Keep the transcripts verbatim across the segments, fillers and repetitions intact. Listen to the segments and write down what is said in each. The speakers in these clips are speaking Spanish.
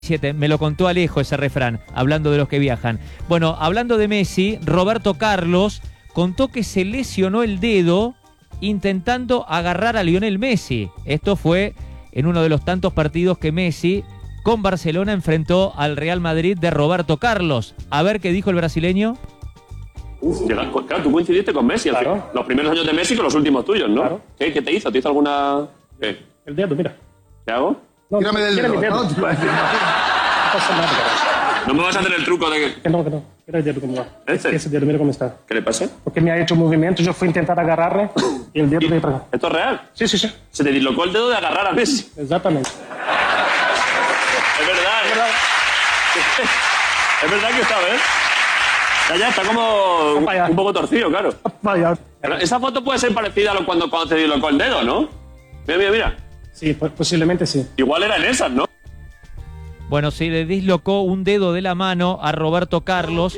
Me lo contó Alejo ese refrán, hablando de los que viajan. Bueno, hablando de Messi, Roberto Carlos contó que se lesionó el dedo intentando agarrar a Lionel Messi. Esto fue en uno de los tantos partidos que Messi con Barcelona enfrentó al Real Madrid de Roberto Carlos. A ver qué dijo el brasileño. Uf, claro, tú coincidiste con Messi, claro. Los primeros años de Messi con los últimos tuyos, ¿no? Claro. ¿Qué, ¿Qué te hizo? ¿Te hizo alguna...? ¿Qué? El dedo, mira. ¿Qué hago? No, Tírame del dedo. dedo. No, No pasa nada, cara. No me vas a hacer el truco de que... Que no, que no. Mira el dedo cómo va. ¿Este? Ese dedo, mira cómo está. ¿Qué le pasa? Porque me ha hecho un movimiento, yo fui a intentar agarrarle y el dedo ¿Y? me para acá. ¿Esto es real? Sí, sí, sí. Se te dislocó el dedo de agarrar a Messi. Exactamente. Es verdad, Es verdad. Es verdad que está, ¿ves? Ya, ya, está como un, un poco torcido, claro. Vaya. Pero esa foto puede ser parecida a lo cuando, cuando te dislocó el dedo, ¿no? Mira, mira, mira. Sí, pues, posiblemente sí. Igual eran esas, ¿no? Bueno, sí, le dislocó un dedo de la mano a Roberto Carlos.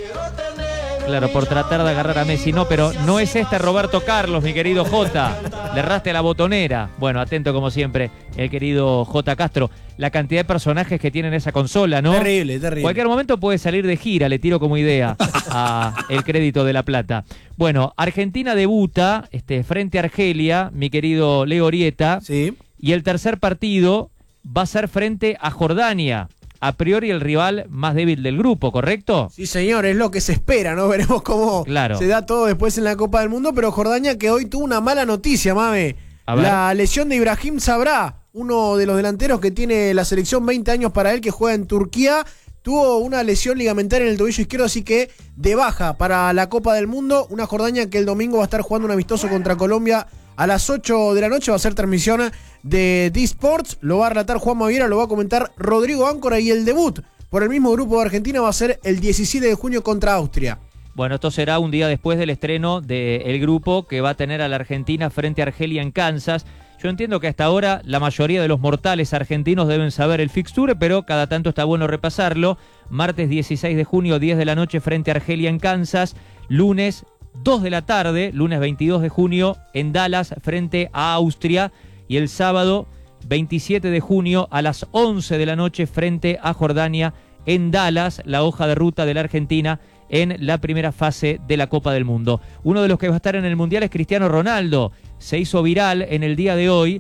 Claro, por tratar de agarrar a Messi. No, pero no es este Roberto Carlos, mi querido Jota. Le erraste a la botonera. Bueno, atento como siempre, el querido J. Castro. La cantidad de personajes que tiene en esa consola, ¿no? Terrible, terrible. Cualquier momento puede salir de gira, le tiro como idea a el crédito de La Plata. Bueno, Argentina debuta este, frente a Argelia, mi querido Leo Orieta. Sí. Y el tercer partido va a ser frente a Jordania. A priori el rival más débil del grupo, ¿correcto? Sí, señor, es lo que se espera, ¿no? Veremos cómo claro. se da todo después en la Copa del Mundo, pero Jordania que hoy tuvo una mala noticia, mame. La lesión de Ibrahim Sabra, uno de los delanteros que tiene la selección, veinte años para él, que juega en Turquía, tuvo una lesión ligamentaria en el tobillo izquierdo, así que de baja para la Copa del Mundo. Una Jordania que el domingo va a estar jugando un amistoso contra Colombia a las ocho de la noche. Va a ser transmisión de D-Sports, lo va a relatar Juan Maviera, lo va a comentar Rodrigo Áncora, y el debut por el mismo grupo de Argentina va a ser el diecisiete de junio contra Austria. Bueno, esto será un día después del estreno del grupo que va a tener a la Argentina frente a Argelia en Kansas. Yo entiendo que hasta ahora la mayoría de los mortales argentinos deben saber el fixture, pero cada tanto está bueno repasarlo. Martes dieciséis de junio, diez de la noche frente a Argelia en Kansas. Lunes dos de la tarde, lunes veintidós de junio en Dallas frente a Austria. Y el sábado veintisiete de junio a las once de la noche frente a Jordania en Dallas, la hoja de ruta de la Argentina en la primera fase de la Copa del Mundo. Uno de los que va a estar en el Mundial es Cristiano Ronaldo. Se hizo viral en el día de hoy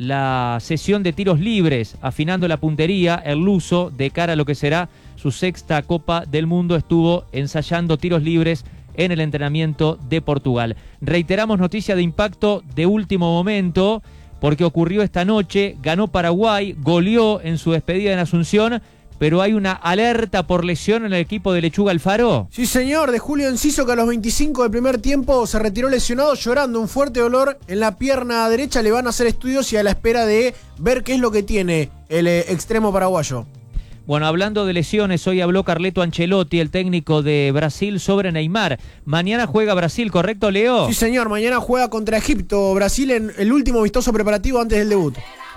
la sesión de tiros libres, afinando la puntería. El luso, de cara a lo que será su sexta Copa del Mundo, estuvo ensayando tiros libres en el entrenamiento de Portugal. Reiteramos noticia de impacto de último momento, porque ocurrió esta noche, ganó Paraguay, goleó en su despedida en Asunción, pero hay una alerta por lesión en el equipo de Lechuga Alfaro. Sí, señor, de Julio Enciso, que a los veinticinco del primer tiempo se retiró lesionado, llorando, un fuerte dolor en la pierna derecha. Le van a hacer estudios y a la espera de ver qué es lo que tiene el eh, extremo paraguayo. Bueno, hablando de lesiones, hoy habló Carleto Ancelotti, el técnico de Brasil, sobre Neymar. Mañana juega Brasil, ¿correcto, Leo? Sí, señor, mañana juega contra Egipto, Brasil, en el último vistoso preparativo antes del debut.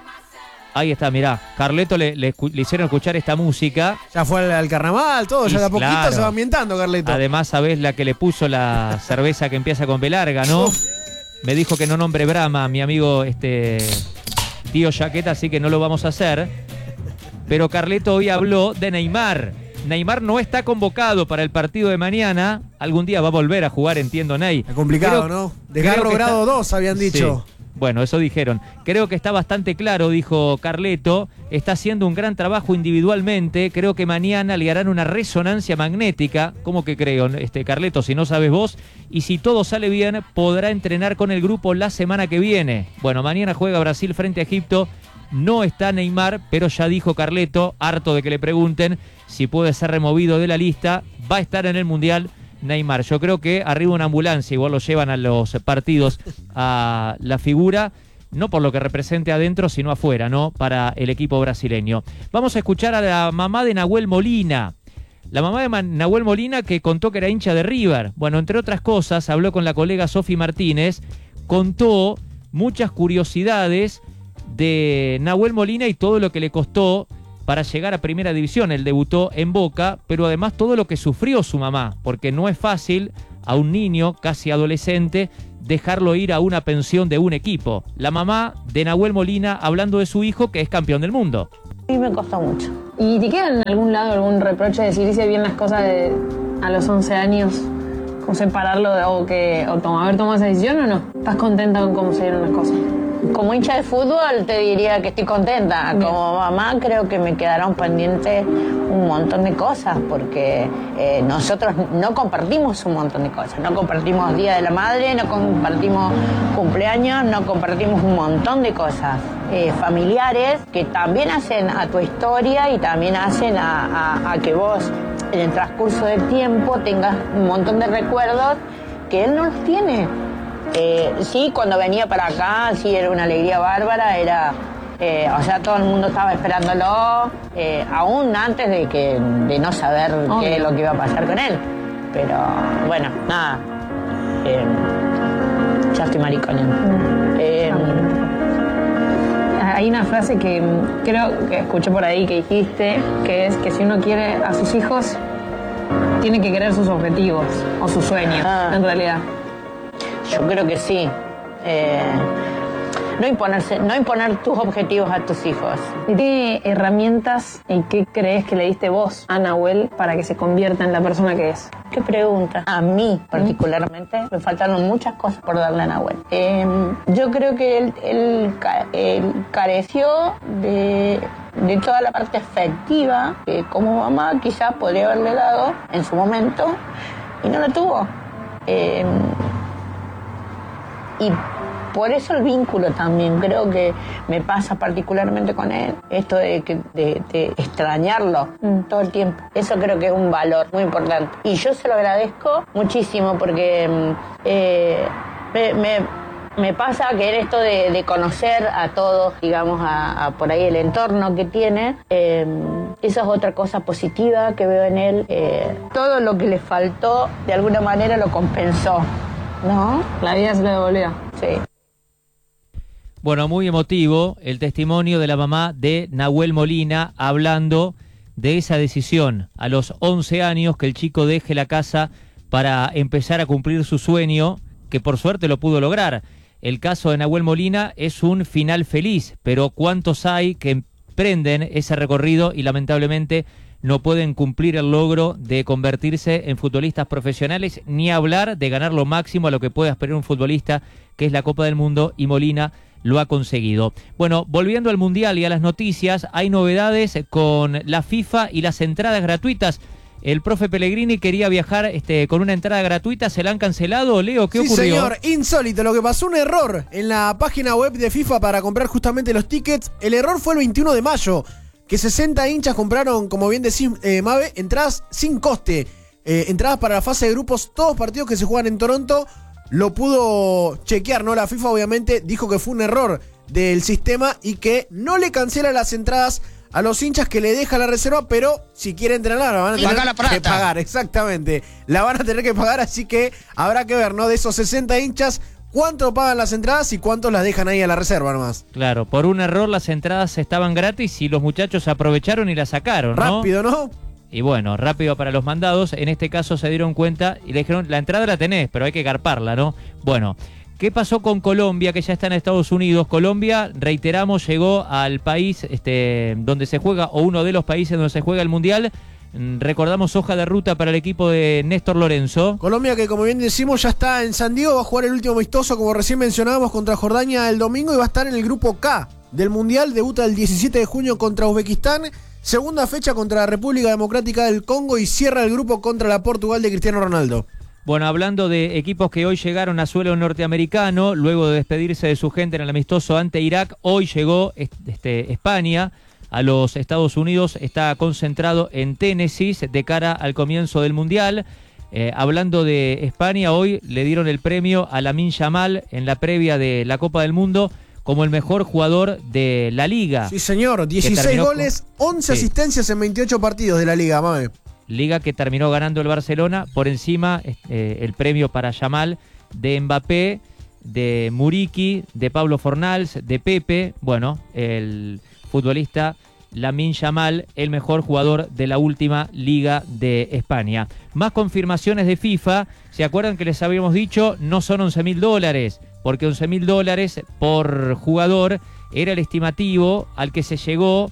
Ahí está, mirá, Carleto le, le, le hicieron escuchar esta música. Ya fue al, al carnaval, todo, y ya de a poquito claro, se va ambientando, Carleto. Además, sabés la que le puso la cerveza que empieza con B larga, ¿no? Uf. Me dijo que no nombre Brahma, mi amigo este tío Jaqueta, así que no lo vamos a hacer. Pero Carleto hoy habló de Neymar. Neymar no está convocado para el partido de mañana. Algún día va a volver a jugar, entiendo, Ney. Es complicado, creo, ¿no? Desgarro grado dos, habían dicho. Sí. Bueno, eso dijeron. Creo que está bastante claro, dijo Carleto. Está haciendo un gran trabajo individualmente. Creo que mañana le harán una resonancia magnética. ¿Cómo que creo, este Carleto? Si no sabes vos. Y si todo sale bien, podrá entrenar con el grupo la semana que viene. Bueno, mañana juega Brasil frente a Egipto. No está Neymar, pero ya dijo Carleto, harto de que le pregunten si puede ser removido de la lista, va a estar en el Mundial Neymar. Yo creo que arriba una ambulancia, igual lo llevan a los partidos a la figura, no por lo que represente adentro, sino afuera, ¿no? Para el equipo brasileño. Vamos a escuchar a la mamá de Nahuel Molina. La mamá de Nahuel Molina, que contó que era hincha de River. Bueno, entre otras cosas, habló con la colega Sofi Martínez, contó muchas curiosidades de Nahuel Molina y todo lo que le costó para llegar a Primera División. Él debutó en Boca, pero además todo lo que sufrió su mamá, porque no es fácil a un niño casi adolescente dejarlo ir a una pensión de un equipo. La mamá de Nahuel Molina hablando de su hijo, que es campeón del mundo. Sí, me costó mucho. ¿Y te queda en algún lado algún reproche de decir hice bien las cosas de, a los once años? ¿Cómo separarlo de, o, que, o tom, haber tomado esa decisión o no? ¿Estás contenta con cómo se dieron las cosas? Como hincha de fútbol te diría que estoy contenta. Bien. Como mamá creo que me quedaron pendientes un montón de cosas porque eh, nosotros no compartimos un montón de cosas. No compartimos Día de la Madre, no compartimos cumpleaños, no compartimos un montón de cosas eh, familiares que también hacen a tu historia y también hacen a, a, a que vos en el transcurso del tiempo tengas un montón de recuerdos que él no los tiene. Eh, sí, cuando venía para acá, sí, era una alegría bárbara, era, eh, o sea, todo el mundo estaba esperándolo, eh, aún antes de que de no saber okay. qué es lo que iba a pasar con él. Pero, bueno, nada, eh, ya estoy mariconeando. Eh, Hay una frase que creo que escuché por ahí que dijiste, que es que si uno quiere a sus hijos, tiene que querer sus objetivos o sus sueños, ah. en realidad. Yo creo que sí. Eh, no, imponerse, no imponer tus objetivos a tus hijos. ¿Qué herramientas y qué crees que le diste vos a Nahuel para que se convierta en la persona que es? ¿Qué pregunta? A mí, particularmente, ¿Mm? me faltaron muchas cosas por darle a Nahuel. Eh, yo creo que él, él, él careció de, de toda la parte afectiva que como mamá quizás podría haberle dado en su momento y no la tuvo. Eh, Y por eso el vínculo también, creo que me pasa particularmente con él, esto de, que, de, de extrañarlo mm. todo el tiempo. Eso creo que es un valor muy importante. Y yo se lo agradezco muchísimo porque eh, me, me, me pasa que en esto de, de conocer a todos, digamos, a, a por ahí el entorno que tiene, eh, esa es otra cosa positiva que veo en él. Eh, todo lo que le faltó, de alguna manera lo compensó. ¿No? La vida se lo devolvió. Sí. Bueno, muy emotivo el testimonio de la mamá de Nahuel Molina hablando de esa decisión a los once años que el chico deje la casa para empezar a cumplir su sueño, que por suerte lo pudo lograr. El caso de Nahuel Molina es un final feliz, pero ¿cuántos hay que emprenden ese recorrido y lamentablemente no pueden cumplir el logro de convertirse en futbolistas profesionales, ni hablar de ganar lo máximo a lo que puede aspirar un futbolista, que es la Copa del Mundo, y Molina lo ha conseguido. Bueno, volviendo al Mundial y a las noticias, hay novedades con la FIFA y las entradas gratuitas. El profe Pellegrini quería viajar este, con una entrada gratuita, ¿se la han cancelado? Leo, ¿qué sí, ocurrió? Sí, señor, insólito. Lo que pasó, un error en la página web de FIFA para comprar justamente los tickets. El error fue el veintiuno de mayo. Que sesenta hinchas compraron, como bien decís, eh, Mave, entradas sin coste. Eh, entradas para la fase de grupos, todos partidos que se juegan en Toronto. Lo pudo chequear, ¿no? La FIFA obviamente dijo que fue un error del sistema y que no le cancela las entradas a los hinchas, que le deja la reserva, pero si quieren entrenarla la van a tener la que pagar. Exactamente. La van a tener que pagar, así que habrá que ver, ¿no? De esos sesenta hinchas, ¿cuánto pagan las entradas y cuántos las dejan ahí a la reserva nomás? Claro, por un error las entradas estaban gratis y los muchachos aprovecharon y las sacaron, ¿no? Rápido, ¿no? Y bueno, rápido para los mandados. En este caso se dieron cuenta y le dijeron, la entrada la tenés, pero hay que garparla, ¿no? Bueno, ¿qué pasó con Colombia, que ya está en Estados Unidos? Colombia, reiteramos, llegó al país este, donde se juega, o uno de los países donde se juega el Mundial. Recordamos hoja de ruta para el equipo de Néstor Lorenzo. Colombia, que como bien decimos ya está en San Diego, va a jugar el último amistoso, como recién mencionábamos, contra Jordania el domingo, y va a estar en el grupo K del Mundial. Debuta el diecisiete de junio contra Uzbekistán, segunda fecha contra la República Democrática del Congo, y cierra el grupo contra la Portugal de Cristiano Ronaldo. Bueno, hablando de equipos que hoy llegaron a suelo norteamericano, luego de despedirse de su gente en el amistoso ante Irak, hoy llegó este, España a los Estados Unidos, está concentrado en Tennessee de cara al comienzo del Mundial. Eh, hablando de España, hoy le dieron el premio a Lamine Yamal en la previa de la Copa del Mundo como el mejor jugador de la Liga. Sí, señor, dieciséis goles, con... once sí. asistencias en veintiocho partidos de la Liga, mame. Liga que terminó ganando el Barcelona, por encima eh, el premio para Yamal de Mbappé, de Muriqui, de Pablo Fornals, de Pepe. Bueno, el futbolista Lamine Yamal, el mejor jugador de la última Liga de España. Más confirmaciones de FIFA. ¿Se acuerdan que les habíamos dicho? No son once mil dólares, porque once mil dólares por jugador era el estimativo al que se llegó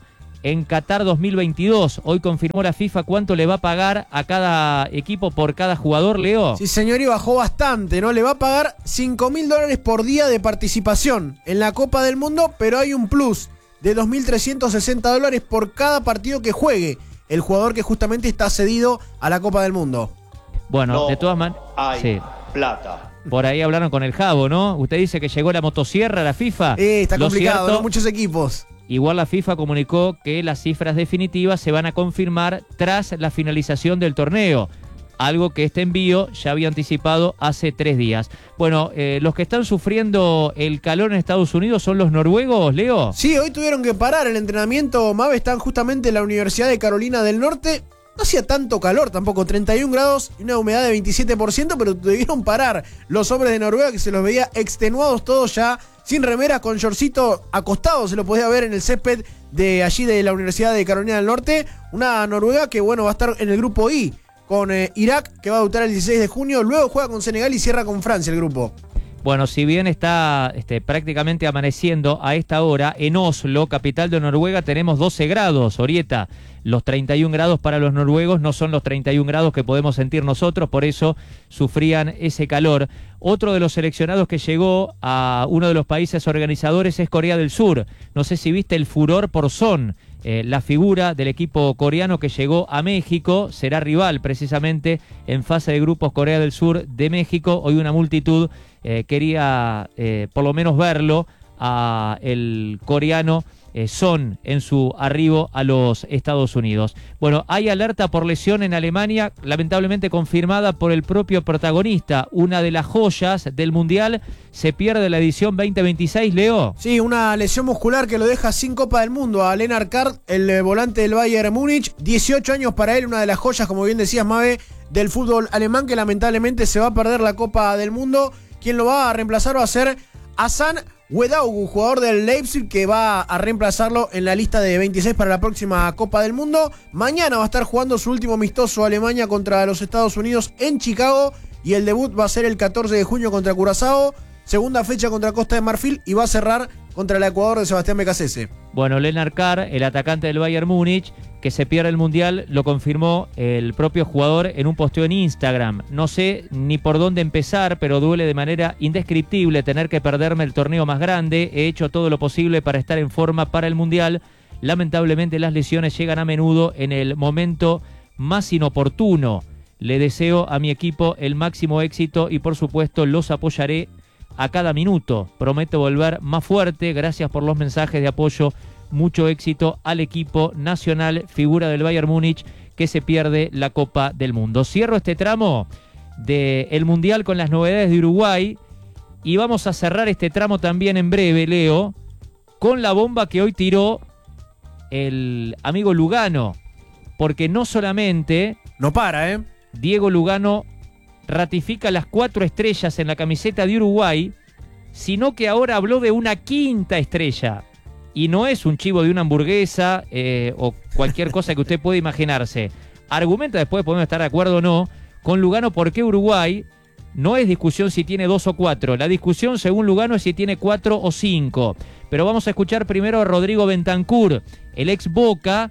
en Qatar dos mil veintidós. Hoy confirmó la FIFA cuánto le va a pagar a cada equipo por cada jugador, Leo. Sí, señor, y bajó bastante, ¿no? Le va a pagar cinco mil dólares por día de participación en la Copa del Mundo, pero hay un plus de dos mil trescientos sesenta dólares por cada partido que juegue el jugador que justamente está cedido a la Copa del Mundo. Bueno, no de todas maneras... hay sí. plata. Por ahí hablaron con el Jabo, ¿no? Usted dice que llegó la motosierra a la FIFA. Eh, está Lo complicado, cierto, ¿no? Muchos equipos. Igual la FIFA comunicó que las cifras definitivas se van a confirmar tras la finalización del torneo. Algo que este envío ya había anticipado hace tres días. Bueno, eh, los que están sufriendo el calor en Estados Unidos son los noruegos, Leo. Sí, hoy tuvieron que parar el entrenamiento. Mave, están justamente en la Universidad de Carolina del Norte. No hacía tanto calor tampoco, treinta y un grados y una humedad de veintisiete por ciento, pero debieron parar los hombres de Noruega, que se los veía extenuados todos ya, sin remeras, con shortcito acostados, se lo podía ver en el césped de allí de la Universidad de Carolina del Norte. Una Noruega que, bueno, va a estar en el grupo I, con eh, Irak, que va a debutar el dieciséis de junio, luego juega con Senegal y cierra con Francia el grupo. Bueno, si bien está este, prácticamente amaneciendo a esta hora, en Oslo, capital de Noruega, tenemos doce grados, Orieta. Los treinta y un grados para los noruegos no son los treinta y un grados que podemos sentir nosotros, por eso sufrían ese calor. Otro de los seleccionados que llegó a uno de los países organizadores es Corea del Sur. No sé si viste el furor por Son, eh, la figura del equipo coreano que llegó a México, será rival precisamente en fase de grupos Corea del Sur de México. Hoy una multitud eh, quería eh, por lo menos verlo a el coreano Eh, Son en su arribo a los Estados Unidos. Bueno, hay alerta por lesión en Alemania, lamentablemente confirmada por el propio protagonista. Una de las joyas del Mundial se pierde la edición veinte veintiséis, Leo. Sí, una lesión muscular que lo deja sin Copa del Mundo a Lennart Kart, el eh, volante del Bayern Múnich. dieciocho años para él, una de las joyas, como bien decías, Mave, del fútbol alemán, que lamentablemente se va a perder la Copa del Mundo. Quien lo va a reemplazar va a ser Hassan Wedaugu, jugador del Leipzig, que va a reemplazarlo en la lista de veintiséis para la próxima Copa del Mundo. Mañana va a estar jugando su último amistoso Alemania contra los Estados Unidos en Chicago, y el debut va a ser el catorce de junio contra Curazao, segunda fecha contra Costa de Marfil, y va a cerrar contra el Ecuador de Sebastián Becasese. Bueno, Lennart Kart, el atacante del Bayern Múnich, que se pierde el Mundial, lo confirmó el propio jugador en un posteo en Instagram. No sé ni por dónde empezar, pero duele de manera indescriptible tener que perderme el torneo más grande. He hecho todo lo posible para estar en forma para el Mundial. Lamentablemente las lesiones llegan a menudo en el momento más inoportuno. Le deseo a mi equipo el máximo éxito y por supuesto los apoyaré a cada minuto. Prometo volver más fuerte. Gracias por los mensajes de apoyo. Mucho éxito al equipo nacional, figura del Bayern Múnich, que se pierde la Copa del Mundo. Cierro este tramo del Mundial con las novedades de Uruguay y vamos a cerrar este tramo también en breve, Leo, con la bomba que hoy tiró el amigo Lugano, porque no solamente... No para, ¿eh? Diego Lugano ratifica las cuatro estrellas en la camiseta de Uruguay, sino que ahora habló de una quinta estrella. Y no es un chivo de una hamburguesa eh, o cualquier cosa que usted pueda imaginarse. Argumenta, después podemos estar de acuerdo o no, con Lugano por qué Uruguay. No es discusión si tiene dos o cuatro. La discusión, según Lugano, es si tiene cuatro o cinco. Pero vamos a escuchar primero a Rodrigo Bentancur, el ex Boca.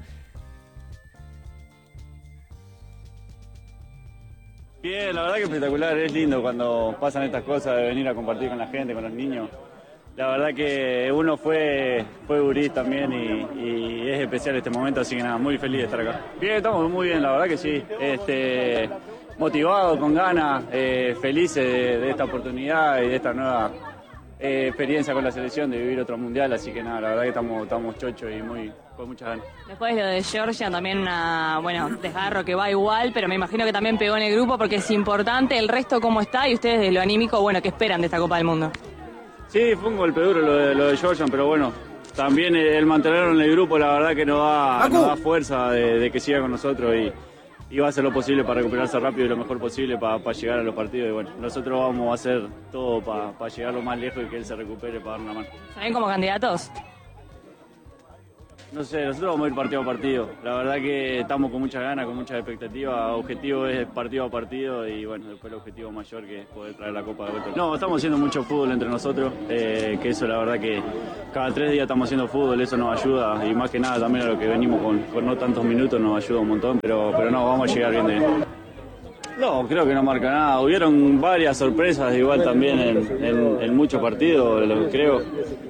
Bien, la verdad que espectacular. Es lindo cuando pasan estas cosas de venir a compartir con la gente, con los niños. La verdad que uno fue, fue gurí también y, y es especial este momento, así que nada, muy feliz de estar acá. Bien, estamos muy bien, la verdad que sí. Este, motivado, con ganas, eh, felices de, de esta oportunidad y de esta nueva eh, experiencia con la selección, de vivir otro mundial, así que nada, la verdad que estamos, estamos chochos y muy, con muchas ganas. Después de lo de Georgia, también una, bueno, desgarro que va igual, pero me imagino que también pegó en el grupo porque es importante el resto cómo está y ustedes de lo anímico, bueno, ¿qué esperan de esta Copa del Mundo? Sí, fue un golpe duro lo de, lo de Georgian, pero bueno, también el mantenerlo en el grupo, la verdad que nos da, nos da fuerza de, de que siga con nosotros y, y va a hacer lo posible para recuperarse rápido y lo mejor posible para, para llegar a los partidos. Y bueno, nosotros vamos a hacer todo para, para llegar lo más lejos y que él se recupere para dar una mano. ¿Saben como candidatos? No sé, nosotros vamos a ir partido a partido. La verdad que estamos con muchas ganas, con muchas expectativas. Objetivo es partido a partido y bueno, después el objetivo mayor que es poder traer la Copa de vuelta. No, estamos haciendo mucho fútbol entre nosotros, eh, que eso la verdad que cada tres días estamos haciendo fútbol, eso nos ayuda y más que nada también a lo que venimos con, con no tantos minutos nos ayuda un montón, pero, pero no, vamos a llegar bien de bien. No, creo que no marca nada. Hubieron varias sorpresas igual también en, en, en muchos partidos, lo creo.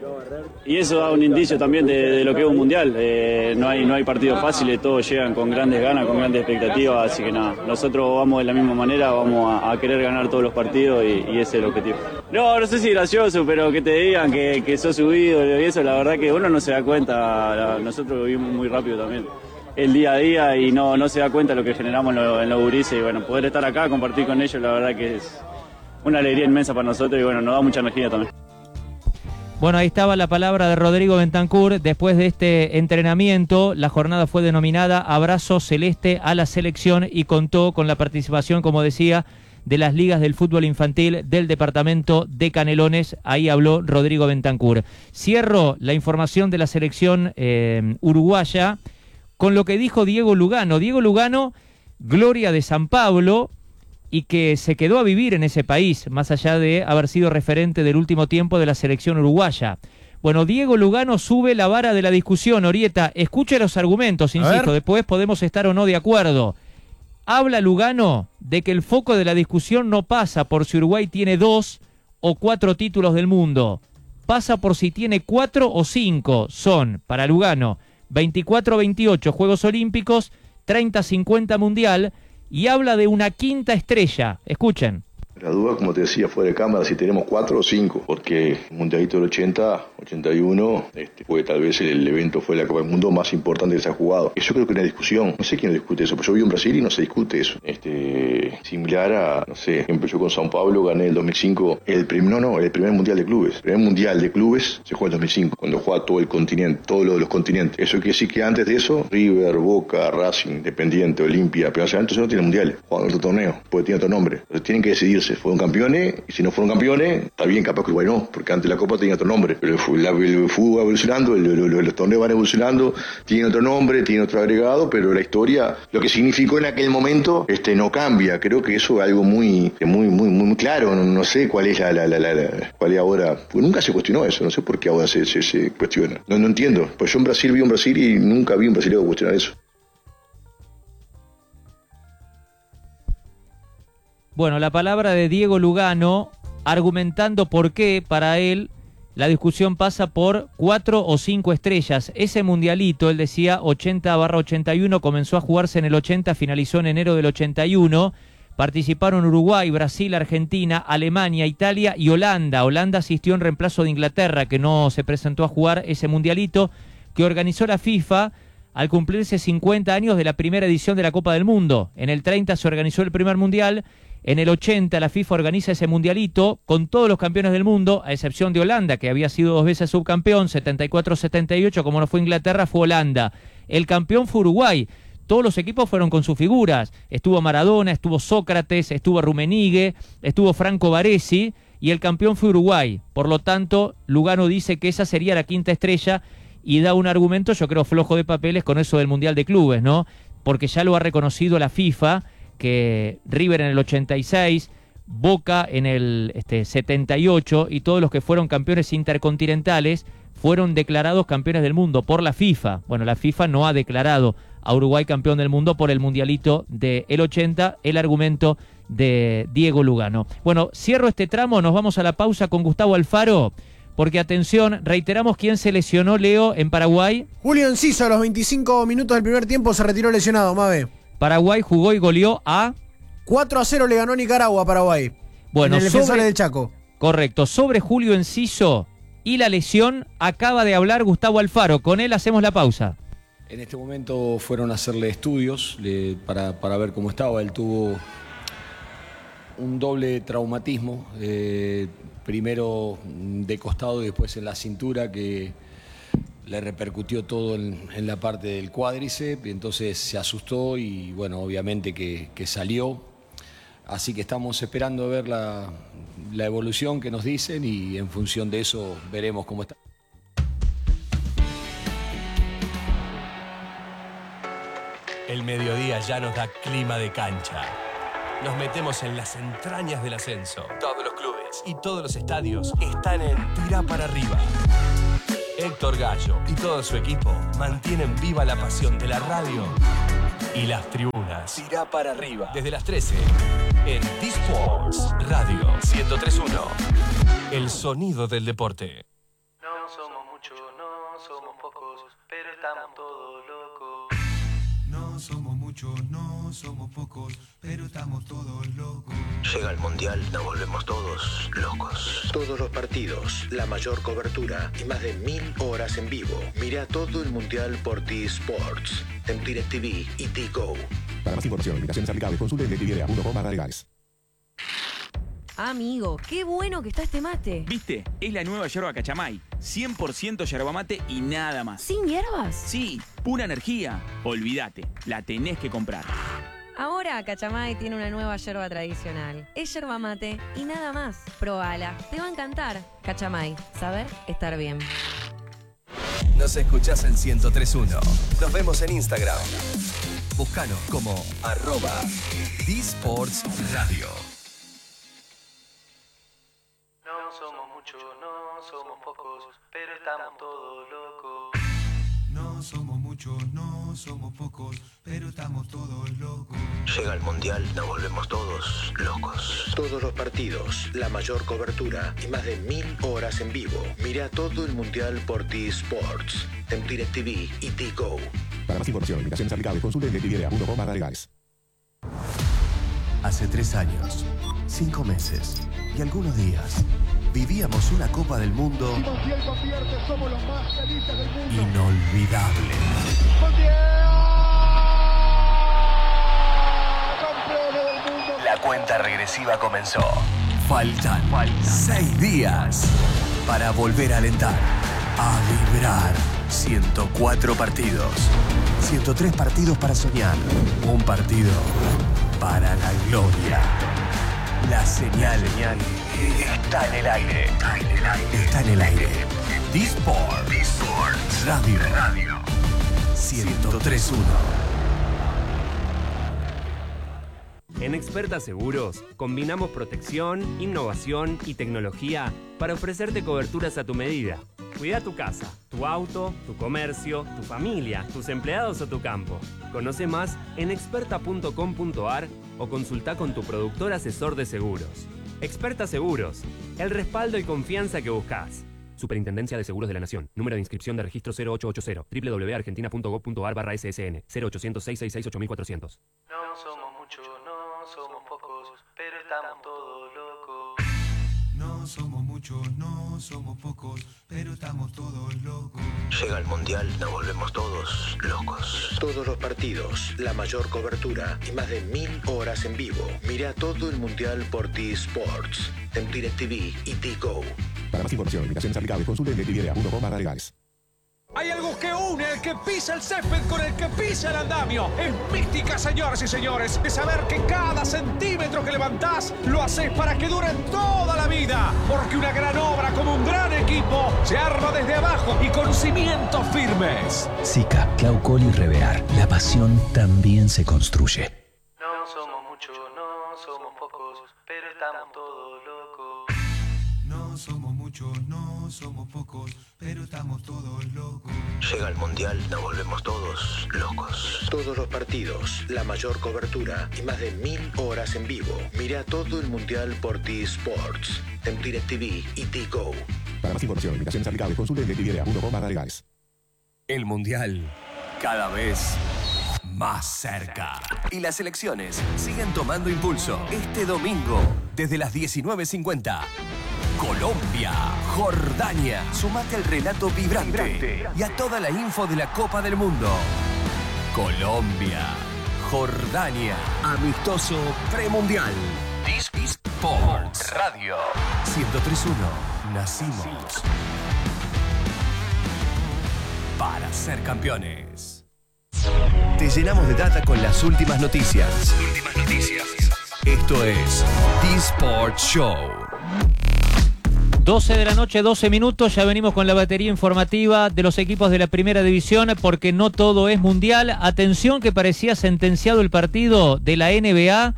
Y eso da un indicio también de, de lo que es un mundial. Eh, no hay no hay partidos fáciles, todos llegan con grandes ganas, con grandes expectativas, así que nada, nosotros vamos de la misma manera, vamos a, a querer ganar todos los partidos y, y ese es el objetivo. No, no sé si gracioso, pero que te digan que, que sos subido y eso, la verdad que uno no se da cuenta, nosotros vivimos muy rápido también el día a día y no, no se da cuenta de lo que generamos en los lo gurises y bueno, poder estar acá, compartir con ellos, la verdad que es una alegría inmensa para nosotros y bueno, nos da mucha energía también. Bueno, ahí estaba la palabra de Rodrigo Bentancur. Después de este entrenamiento, la jornada fue denominada Abrazo Celeste a la Selección y contó con la participación, como decía, de las ligas del fútbol infantil del departamento de Canelones. Ahí habló Rodrigo Bentancur. Cierro la información de la selección eh, uruguaya con lo que dijo Diego Lugano. Diego Lugano, gloria de San Pablo, y que se quedó a vivir en ese país, más allá de haber sido referente del último tiempo de la selección uruguaya. Bueno, Diego Lugano sube la vara de la discusión, Orieta. Escuche los argumentos, insisto, después podemos estar o no de acuerdo. Habla Lugano de que el foco de la discusión no pasa por si Uruguay tiene dos o cuatro títulos del mundo. Pasa por si tiene cuatro o cinco. Son, para Lugano, veinticuatro veintiocho Juegos Olímpicos, treinta cincuenta Mundial, y habla de una quinta estrella. Escuchen. La duda, como te decía, fuera de cámara, si tenemos cuatro o cinco, porque el Mundialito del ochenta, ochenta y uno, este, fue tal vez el evento, fue la Copa del Mundo más importante que se ha jugado. Eso creo que es una discusión, no sé quién discute eso, pero yo vivo en Brasil y no se discute eso. Este, similar a, no sé, empezó con São Paulo, gané el dos mil cinco, el prim, no, no, el primer Mundial de Clubes. El primer Mundial de Clubes se jugó en dos mil cinco, cuando juega todo el continente, todos los, los continentes. Eso quiere decir que antes de eso, River, Boca, Racing, Independiente, Olimpia, pero entonces no tienen mundiales, juegan otro torneo, porque tienen otro nombre. Entonces tienen que decidirse. Fueron campeones, y si no fueron campeones, está bien, capaz que Uruguay no, porque antes la Copa tenía otro nombre, pero el, el fútbol va evolucionando, el, el, los torneos van evolucionando, tienen otro nombre, tienen otro agregado, pero la historia, lo que significó en aquel momento, este no cambia. Creo que eso es algo muy, muy, muy, muy claro. No, no sé cuál es la, la, la, la, la cuál es ahora, porque nunca se cuestionó eso, no sé por qué ahora se, se, se cuestiona. No, no entiendo, pues yo en Brasil vivo en Brasil y nunca vi un brasileño cuestionar eso. Bueno, la palabra de Diego Lugano argumentando por qué para él la discusión pasa por cuatro o cinco estrellas. Ese mundialito, él decía ochenta barra ochenta y uno, comenzó a jugarse en el ochenta, finalizó en enero del ochenta y uno. Participaron Uruguay, Brasil, Argentina, Alemania, Italia y Holanda. Holanda asistió en reemplazo de Inglaterra, que no se presentó a jugar ese mundialito que organizó la FIFA al cumplirse cincuenta años de la primera edición de la Copa del Mundo. En el treinta se organizó el primer mundial. En el ochenta la FIFA organiza ese mundialito con todos los campeones del mundo, a excepción de Holanda, que había sido dos veces subcampeón, setenta y cuatro setenta y ocho, como no fue Inglaterra, fue Holanda. El campeón fue Uruguay. Todos los equipos fueron con sus figuras. Estuvo Maradona, estuvo Sócrates, estuvo Rummenigge, estuvo Franco Baresi, y el campeón fue Uruguay. Por lo tanto, Lugano dice que esa sería la quinta estrella y da un argumento, yo creo, flojo de papeles con eso del Mundial de Clubes, ¿no? Porque ya lo ha reconocido la FIFA, que River en el ochenta y seis, Boca en el este, setenta y ocho y todos los que fueron campeones intercontinentales fueron declarados campeones del mundo por la FIFA. Bueno, la FIFA no ha declarado a Uruguay campeón del mundo por el mundialito del ochenta, el argumento de Diego Lugano. Bueno, cierro este tramo, nos vamos a la pausa con Gustavo Alfaro, porque atención, reiteramos quién se lesionó, Leo, en Paraguay. Julio Enciso, a los veinticinco minutos del primer tiempo se retiró lesionado, Mabe. Paraguay jugó y goleó a... cuatro a cero le ganó Nicaragua a Paraguay. Bueno, en el Defensores sobre... del Chaco. Correcto, sobre Julio Enciso y la lesión acaba de hablar Gustavo Alfaro. Con él hacemos la pausa. En este momento fueron a hacerle estudios le, para, para ver cómo estaba. Él tuvo un doble traumatismo, eh, primero de costado y después en la cintura, que le repercutió todo en, en la parte del cuádriceps, y entonces se asustó y bueno, obviamente que, que salió. Así que estamos esperando ver la, la evolución que nos dicen y en función de eso veremos cómo está. El mediodía ya nos da clima de cancha. Nos metemos en las entrañas del ascenso. Todos los clubes y todos los estadios están en Tirá para arriba. Héctor Gallo y todo su equipo mantienen viva la pasión de la radio y las tribunas. Tirá para arriba. Desde las trece en D-Sports Radio ciento tres punto uno. El sonido del deporte. No somos muchos, no somos pocos, pero estamos todos locos. No somos muchos, no somos pocos, pero estamos todos locos. Llega el Mundial, nos volvemos todos locos. Todos los partidos, la mayor cobertura y más de mil horas en vivo. Mira todo el Mundial por T-Sports, en DirecTV y T-Go. Para más información, invitaciones aplicables, consulte en directv punto com barra legales. Amigo, qué bueno que está este mate. ¿Viste? Es la nueva yerba Cachamay. cien por ciento yerba mate y nada más. ¿Sin hierbas? Sí, pura energía. Olvídate, la tenés que comprar. Ahora Cachamay tiene una nueva yerba tradicional. Es yerba mate y nada más. Probala, te va a encantar. Cachamay, saber estar bien. Nos escuchás en ciento tres punto uno. Nos vemos en Instagram. Búscanos como arroba D-Sports Radio. No somos muchos, no somos pocos, pero estamos todos locos. No somos muchos, no somos pocos, pero estamos todos locos. Llega el Mundial, nos volvemos todos locos. Todos los partidos, la mayor cobertura y más de mil horas en vivo. Mira todo el Mundial por T-Sports, en DirecTV y T-Go. Para más información, invitaciones aplicables, consulte en directv punto com barra legales. Hace tres años, cinco meses y algunos días, vivíamos una Copa del Mundo inolvidable. La cuenta regresiva comenzó. Faltan seis días para volver a alentar, a vibrar. ciento cuatro partidos, ciento tres partidos para soñar, un partido para la gloria. La señal está en el aire. Está en el aire. D-Sports Radio. ciento tres punto uno. En Experta Seguros, combinamos protección, innovación y tecnología para ofrecerte coberturas a tu medida. Cuida tu casa, tu auto, tu comercio, tu familia, tus empleados o tu campo. Conoce más en experta punto com punto ar o consulta con tu productor asesor de seguros. Experta Seguros, el respaldo y confianza que buscas. Superintendencia de Seguros de la Nación. Número de inscripción de registro cero ocho ocho cero. doble u doble u doble u punto argentina punto gob punto ar barra ese ese ene. cero ochocientos, seiscientos sesenta y seis, ocho mil cuatrocientos. No somos muchos, no somos pocos, pero estamos todos locos. No somos muchos, no somos pocos, pero estamos todos locos. Llega el Mundial, nos volvemos todos locos. Todos los partidos, la mayor cobertura y más de mil horas en vivo. Mira todo el Mundial por T-Sports, en DirecTV y T-Go. Para más información, invitaciones aplicables, consulte en directv punto com barra legales. Hay algo que une el que pisa el césped con el que pisa el andamio. Es mística, señoras y señores. Es saber que cada centímetro que levantás lo haces para que dure toda la vida. Porque una gran obra como un gran equipo se arma desde abajo y con cimientos firmes. Zika, Claucol y Revear. La pasión también se construye. No somos muchos, no somos pocos, pero estamos todos locos. No somos muchos, no somos pocos, pero estamos todos locos. Llega el Mundial, nos volvemos todos locos. Todos los partidos, la mayor cobertura y más de mil horas en vivo. Mira todo el Mundial por T-Sports, en DirecTV y T-Go. Para más información, invitaciones aplicables, consulte en directv punto com barra legales. El Mundial, cada vez más cerca. Y las elecciones siguen tomando impulso. Este domingo, desde las diecinueve cincuenta. Colombia, Jordania. Sumate al relato vibrante, vibrante y a toda la info de la Copa del Mundo. Colombia, Jordania. Amistoso premundial. D-Sports Radio. ciento tres punto uno. Nacimos para ser campeones. Te llenamos de data con las últimas noticias. Últimas noticias. Esto es D-Sports Show. doce de la noche, doce minutos, ya venimos con la batería informativa de los equipos de la primera división porque no todo es mundial. Atención que parecía sentenciado el partido de la N B A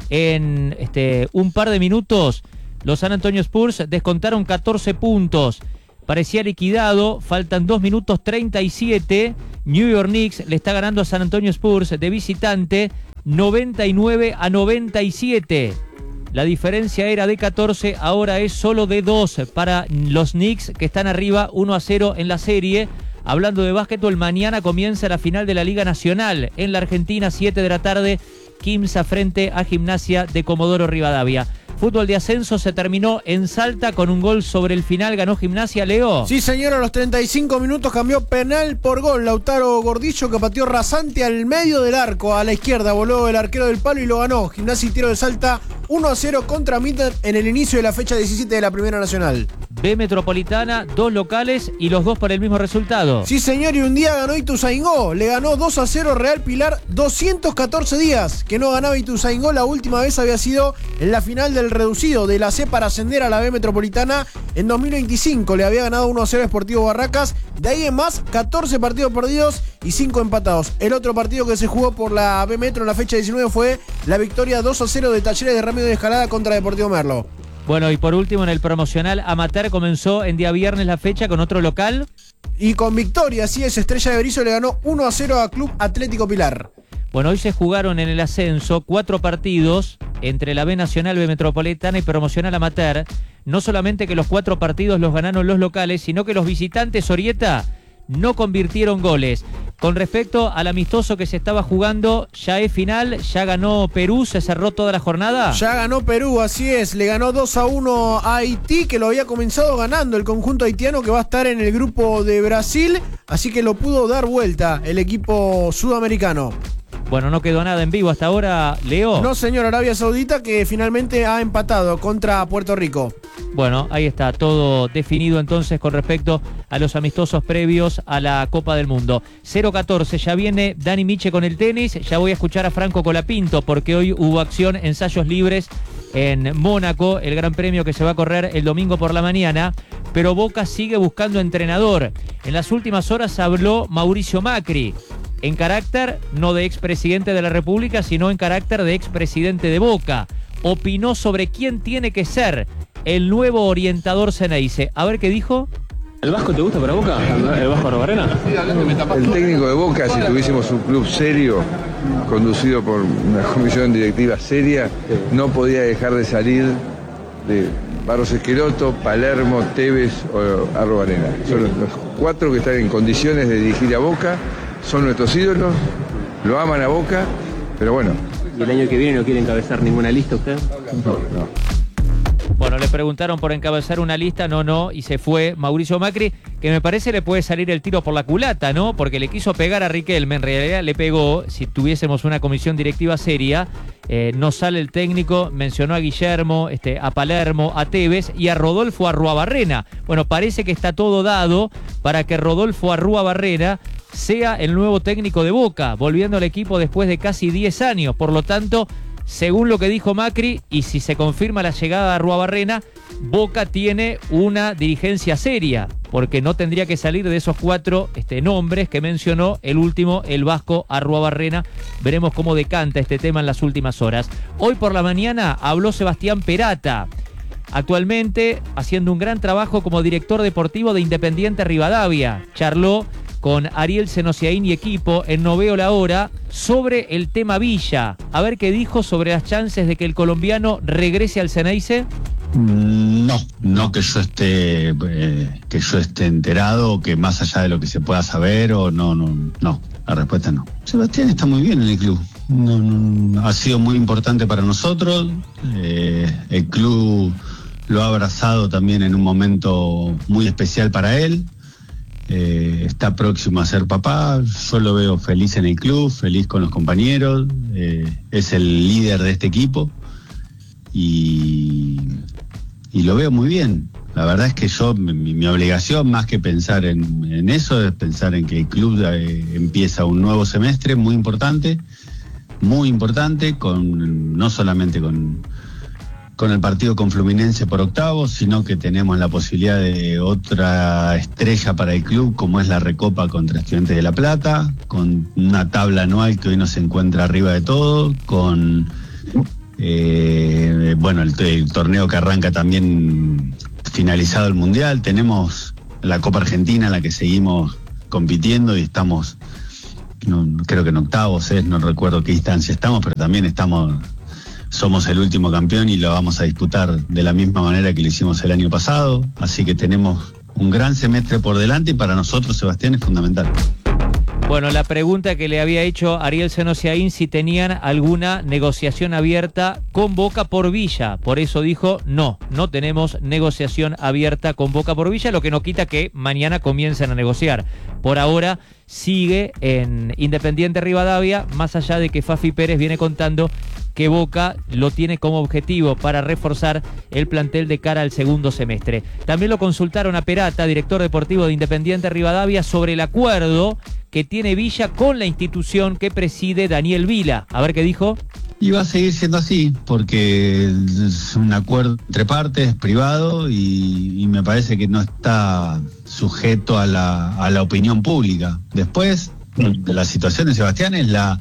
en este, un par de minutos. Los San Antonio Spurs descontaron catorce puntos. Parecía liquidado, faltan dos minutos treinta y siete. New York Knicks le está ganando a San Antonio Spurs de visitante noventa y nueve a noventa y siete. La diferencia era de catorce, ahora es solo de dos para los Knicks que están arriba uno a cero en la serie. Hablando de básquetbol, mañana comienza la final de la Liga Nacional en la Argentina, siete de la tarde, Quimsa frente a Gimnasia de Comodoro Rivadavia. Fútbol de ascenso se terminó en Salta con un gol sobre el final, ganó Gimnasia, Leo. Sí, señor, a los treinta y cinco minutos cambió penal por gol. Lautaro Gordillo que pateó rasante al medio del arco, a la izquierda, voló el arquero del palo y lo ganó. Gimnasia y Tiro de Salta uno a cero contra Mitre en el inicio de la fecha diecisiete de la Primera Nacional. B Metropolitana, dos locales y los dos por el mismo resultado. Sí, señor, y un día ganó Ituzaingó. Le ganó dos a cero Real Pilar, doscientos catorce días que no ganaba Ituzaingó. La última vez había sido en la final del reducido de la C para ascender a la B Metropolitana en dos mil veinticinco. Le había ganado uno a cero Sportivo Barracas. De ahí en más, catorce partidos perdidos y cinco empatados. El otro partido que se jugó por la B Metro en la fecha diecinueve fue la victoria dos a cero de Talleres de Remedio de Escalada contra Deportivo Merlo. Bueno, y por último en el promocional amateur comenzó en día viernes la fecha con otro local. Y con victoria, así es, Estrella de Berizo le ganó uno a cero a Club Atlético Pilar. Bueno, hoy se jugaron en el ascenso cuatro partidos entre la B Nacional, B Metropolitana y Promocional Amateur. No solamente que los cuatro partidos los ganaron los locales, sino que los visitantes, Orieta, no convirtieron goles. Con respecto al amistoso que se estaba jugando, ya es final, ya ganó Perú, se cerró toda la jornada. Ya ganó Perú, así es, le ganó dos a uno a Haití, que lo había comenzado ganando el conjunto haitiano que va a estar en el grupo de Brasil, así que lo pudo dar vuelta el equipo sudamericano. Bueno, no quedó nada en vivo hasta ahora, Leo. No, señor, Arabia Saudita que finalmente ha empatado contra Puerto Rico. Bueno, ahí está todo definido entonces con respecto a los amistosos previos a la Copa del Mundo. cero catorce, ya viene Dani Miche con el tenis, ya voy a escuchar a Franco Colapinto porque hoy hubo acción, ensayos libres en Mónaco, el gran premio que se va a correr el domingo por la mañana, pero Boca sigue buscando entrenador. En las últimas horas habló Mauricio Macri, en carácter no de expresidente de la República, sino en carácter de expresidente de Boca. Opinó sobre quién tiene que ser el nuevo orientador Ceneice. A ver qué dijo. ¿El Vasco te gusta para Boca? ¿El Vasco Arrobarrena? El técnico de Boca, si tuviésemos un club serio, conducido por una comisión directiva seria, no podía dejar de salir de Barros Esqueloto, Palermo, Tevez o Arrobarena. Son los cuatro que están en condiciones de dirigir a Boca, son nuestros ídolos, lo aman a Boca, pero bueno. ¿Y el año que viene no quiere encabezar ninguna lista usted? No, no. Bueno, le preguntaron por encabezar una lista, no, no, y se fue Mauricio Macri, que me parece le puede salir el tiro por la culata, ¿no? Porque le quiso pegar a Riquelme, en realidad le pegó, si tuviésemos una comisión directiva seria, eh, no sale el técnico, mencionó a Guillermo, este, a Palermo, a Tevez y a Rodolfo Arruabarrena. Bueno, parece que está todo dado para que Rodolfo Arruabarrena sea el nuevo técnico de Boca, volviendo al equipo después de casi diez años, por lo tanto, según lo que dijo Macri, y si se confirma la llegada de Arruabarrena, Boca tiene una dirigencia seria, porque no tendría que salir de esos cuatro este, nombres que mencionó, el último, el vasco Arruabarrena. Veremos cómo decanta este tema en las últimas horas. Hoy por la mañana habló Sebastián Perata, actualmente haciendo un gran trabajo como director deportivo de Independiente Rivadavia. Charló con Ariel Senosiaín y equipo en No Veo la Hora sobre el tema Villa. A ver qué dijo sobre las chances de que el colombiano regrese al Ceneice. No, no que yo esté eh, que yo esté enterado, que más allá de lo que se pueda saber, o no, no, no, la respuesta no. Sebastián está muy bien en el club. No, no, ha sido muy importante para nosotros. Eh, el club lo ha abrazado también en un momento muy especial para él. Eh, está próximo a ser papá, yo lo veo feliz en el club, feliz con los compañeros, eh, es el líder de este equipo y, y lo veo muy bien. La verdad es que yo, mi, mi obligación más que pensar en, en eso es pensar en que el club eh, empieza un nuevo semestre muy importante, muy importante, con no solamente con con el partido con Fluminense por octavos, sino que tenemos la posibilidad de otra estrella para el club, como es la Recopa contra Estudiantes de La Plata, con una tabla anual que hoy nos encuentra arriba de todo, con eh, bueno el, el torneo que arranca también finalizado el Mundial. Tenemos la Copa Argentina en la que seguimos compitiendo y estamos, no, creo que en octavos, ¿eh? No recuerdo qué instancia estamos, pero también estamos... Somos el último campeón y lo vamos a disputar de la misma manera que lo hicimos el año pasado. Así que tenemos un gran semestre por delante y para nosotros, Sebastián, es fundamental. Bueno, la pregunta que le había hecho Ariel Senosiaín si tenían alguna negociación abierta con Boca por Villa. Por eso dijo, no, no tenemos negociación abierta con Boca por Villa, lo que no quita que mañana comiencen a negociar. Por ahora sigue en Independiente Rivadavia, más allá de que Fafi Pérez viene contando que Boca lo tiene como objetivo para reforzar el plantel de cara al segundo semestre. También lo consultaron a Perata, director deportivo de Independiente Rivadavia, sobre el acuerdo que tiene Villa con la institución que preside Daniel Vila. A ver qué dijo. Y va a seguir siendo así, porque es un acuerdo entre partes, privado, y, y me parece que no está sujeto a la, a la opinión pública. Después, la situación de Sebastián es la...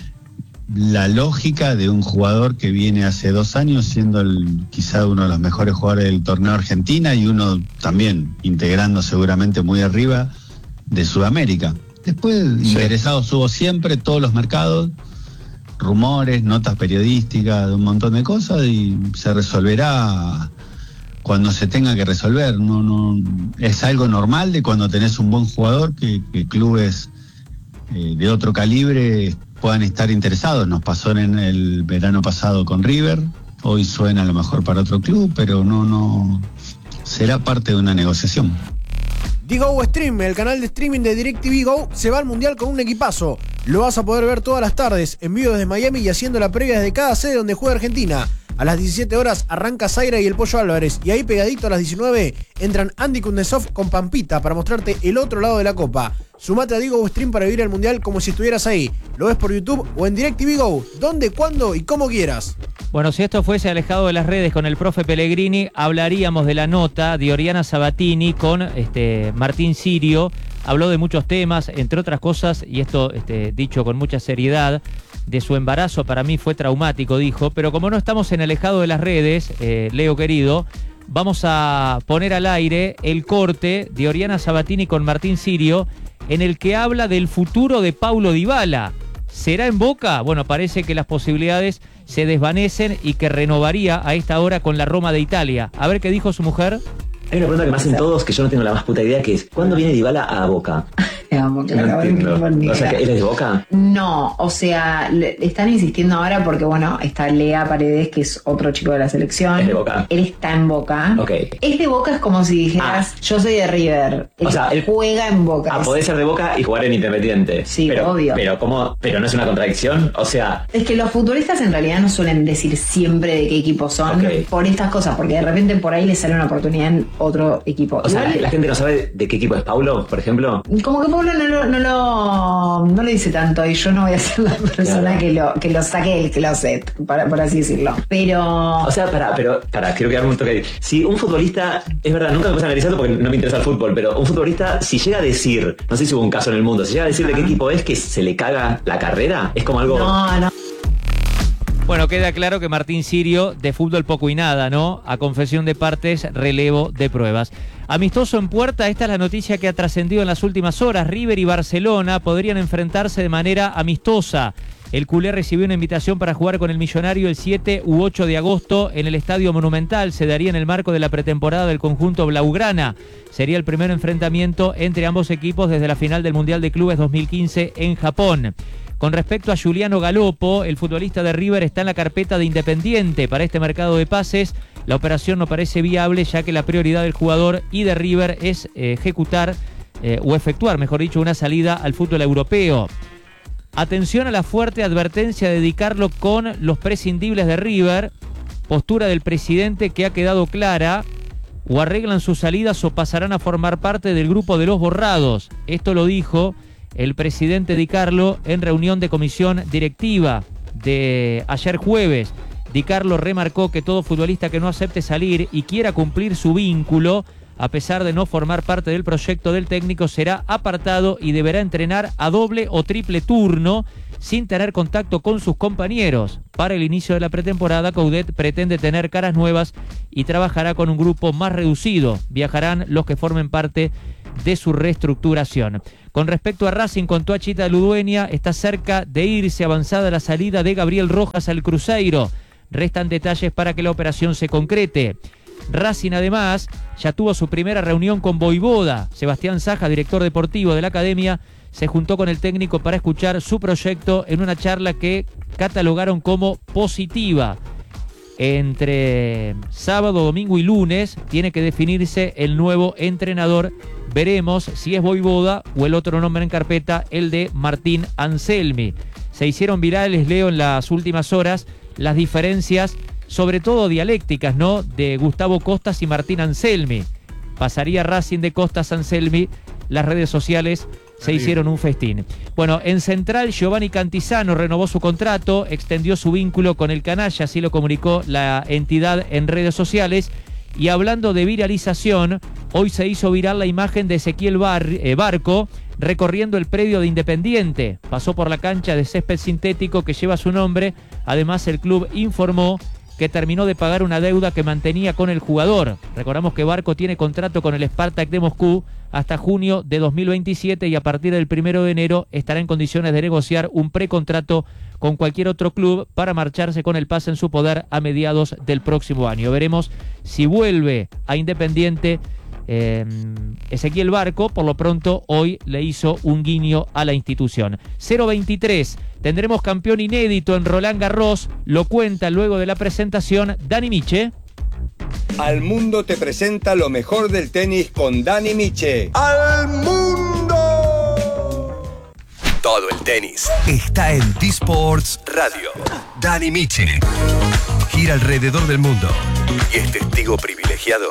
la lógica de un jugador que viene hace dos años siendo el, quizá uno de los mejores jugadores del torneo Argentina y uno también integrando seguramente muy arriba de Sudamérica. Después, sí, interesados hubo siempre, todos los mercados, rumores, notas periodísticas, de un montón de cosas, y se resolverá cuando se tenga que resolver. No, no, es algo normal de cuando tenés un buen jugador que, que clubes eh, de otro calibre puedan estar interesados. Nos pasó en el verano pasado con River, hoy suena a lo mejor para otro club, pero no, no será parte de una negociación. D-Go Stream, el canal de streaming de DirecTV Go, se va al Mundial con un equipazo. Lo vas a poder ver todas las tardes, en vivo desde Miami y haciendo la previa desde cada sede donde juega Argentina. A las diecisiete horas arranca Zaira y el Pollo Álvarez, y ahí pegadito a las diecinueve entran Andy Kundesov con Pampita para mostrarte el otro lado de la copa. Sumate a D-Go Stream para vivir el Mundial como si estuvieras ahí. Lo ves por YouTube o en DirecTV Go, donde, cuando y como quieras. Bueno, si esto fuese alejado de las redes con el profe Pellegrini, hablaríamos de la nota de Oriana Sabatini con este, Martín Sirio. Habló de muchos temas, entre otras cosas, y esto este, dicho con mucha seriedad, de su embarazo. Para mí fue traumático, dijo, pero como no estamos en alejado de las redes, eh, Leo querido, vamos a poner al aire el corte de Oriana Sabatini con Martín Sirio, en el que habla del futuro de Paulo Dybala. ¿Será en Boca? Bueno, parece que las posibilidades se desvanecen y que renovaría a esta hora con la Roma de Italia. A ver qué dijo su mujer. Hay una pregunta que me hacen todos que yo no tengo la más puta idea, que es ¿cuándo viene Dybala a Boca? Amo, que No la entiendo. acabo de O sea, ¿él es de Boca? No, o sea, le están insistiendo ahora porque, bueno, está Lea Paredes, que es otro chico de la selección. ¿Es de Boca? Él está en Boca. Ok. Es de Boca, es como si dijeras, yo soy de River. Él O sea, él juega en Boca. Ah, podés ser de Boca y jugar en Independiente. Sí, pero, obvio. Pero, ¿cómo? ¿Pero no es una contradicción? O sea... Es que los futbolistas en realidad no suelen decir siempre de qué equipo son Ok. por estas cosas, porque de repente por ahí les sale una oportunidad en otro equipo. O sea, Igual, la, la gente no sabe de qué equipo es Paulo, por ejemplo. como que Pablo no lo, no lo no lo dice tanto y yo no voy a ser la persona Claro. que lo que lo saque del closet, para, por así decirlo. Pero O sea, para, pero, para, quiero quedarme un toque ahí. Si un futbolista, es verdad, nunca me puse a analizarlo porque no me interesa el fútbol, pero un futbolista, si llega a decir, no sé si hubo un caso en el mundo, si llega a decir de qué equipo es que se le caga la carrera, es como algo... no, no. Bueno, queda claro que Martín Sirio, de fútbol poco y nada, ¿no? A confesión de partes, relevo de pruebas. Amistoso en puerta, esta es la noticia que ha trascendido en las últimas horas. River y Barcelona podrían enfrentarse de manera amistosa. El culé recibió una invitación para jugar con el Millonario el siete u ocho de agosto en el Estadio Monumental. Se daría en el marco de la pretemporada del conjunto blaugrana. Sería el primer enfrentamiento entre ambos equipos desde la final del Mundial de Clubes dos mil quince en Japón. Con respecto a Giuliano Galopo, el futbolista de River está en la carpeta de Independiente para este mercado de pases. La operación no parece viable, ya que la prioridad del jugador y de River es eh, ejecutar eh, o efectuar, mejor dicho, una salida al fútbol europeo. Atención a la fuerte advertencia de Di Carlo con los prescindibles de River. Postura del presidente que ha quedado clara. O arreglan sus salidas o pasarán a formar parte del grupo de los borrados. Esto lo dijo el presidente Di Carlo en reunión de comisión directiva de ayer jueves. Di Carlo remarcó que todo futbolista que no acepte salir y quiera cumplir su vínculo, a pesar de no formar parte del proyecto del técnico, será apartado y deberá entrenar a doble o triple turno sin tener contacto con sus compañeros. Para el inicio de la pretemporada, Coudet pretende tener caras nuevas y trabajará con un grupo más reducido. Viajarán los que formen parte de su reestructuración. Con respecto a Racing, contó a Chita Ludueña, está cerca de irse, avanzada la salida de Gabriel Rojas al Cruzeiro. Restan detalles para que la operación se concrete. Racing además ya tuvo su primera reunión con Voivoda. Sebastián Saja, director deportivo de la academia, se juntó con el técnico para escuchar su proyecto en una charla que catalogaron como positiva. Entre sábado, domingo y lunes tiene que definirse el nuevo entrenador. Veremos si es Voivoda o el otro nombre en carpeta, el de Martín Anselmi. Se hicieron virales, Leo, en las últimas horas las diferencias, sobre todo dialécticas, ¿no?, de Gustavo Costas y Martín Anselmi. Pasaría Racing de Costas a Anselmi. Las redes sociales se hicieron un festín. Bueno, en Central, Giovanni Cantizano renovó su contrato, extendió su vínculo con el canalla, así lo comunicó la entidad en redes sociales. Y hablando de viralización, hoy se hizo viral la imagen de Ezequiel Bar- eh, Barco recorriendo el predio de Independiente. Pasó por la cancha de césped sintético que lleva su nombre. Además, el club informó que terminó de pagar una deuda que mantenía con el jugador. Recordamos que Barco tiene contrato con el Spartak de Moscú hasta junio de dos mil veintisiete y a partir del primero de enero estará en condiciones de negociar un precontrato con cualquier otro club para marcharse con el pase en su poder a mediados del próximo año. Veremos si vuelve a Independiente eh, Ezequiel Barco. Por lo pronto, hoy le hizo un guiño a la institución. cero veintitrés. Tendremos campeón inédito en Roland Garros. Lo cuenta luego de la presentación Dani Miche. Al Mundo te presenta lo mejor del tenis con Dani Miche. ¡Al Mundo! Todo el tenis está en D-Sports Radio. Dani Miche gira alrededor del mundo y es testigo privilegiado